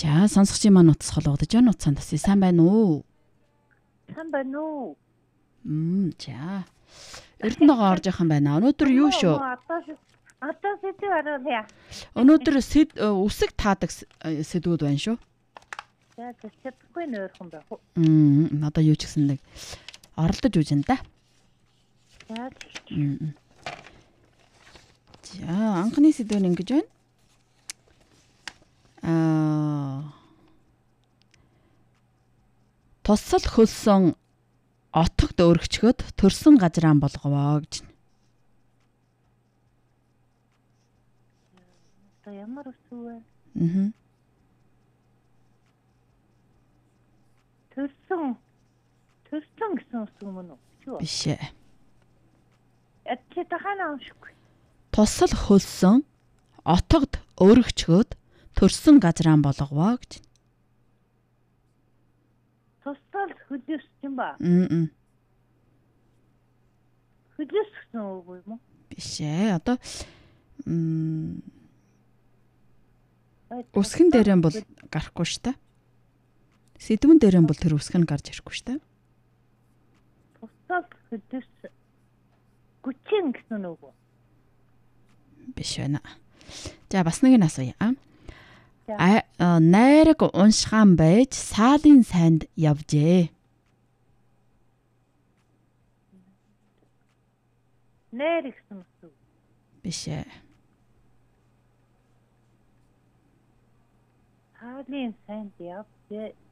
За сонсогчийн маань утас холгодож байна. Утсанд тасъя. Сайн байна уу? Сайн байна уу? За. Эрдэнэгаа орж явах юм байна. Өнөөдөр юу шүү? Одоо сэдв аруулъя. Өнөөдөр үсэг таадаг сэдвүүд байна шүү. За чадахгүй нөөрхөн байх уу? Одоо юу ч гэсэн нэг оролдож үж энэ да. За. За анхны сэдв нь ингэж байна. Тусал хөлсөн отогт өргөчгöd төрсөн газраан болговоо гэж. Одоо ямар үсвэ? Төрсөн гэсэн үсэг мөн үү? Биш ээ. Чи тахана амшгүй. Тусал хөлсөн отогт өргөчгöd төрсөн газраан болговоо гэж. Тусал хөлөөс юм ба. Хөлөөс гэсэн үг юм уу? Биш ээ. Одоо үсгэн дээрэн бол гарахгүй шүү дээ. Сэдвэн дээрэн бол тэр үсгэн гарч ирэхгүй шүү дээ. Тусал хөлөөс гүчин гэсэн үг үү? Биш байна. За бас нэг нь асууя. Найраг уншгаан байж саалын сайнд явжээ. Найраг гэсэн үг. Биш ээ. Саалын сайнд явжээ.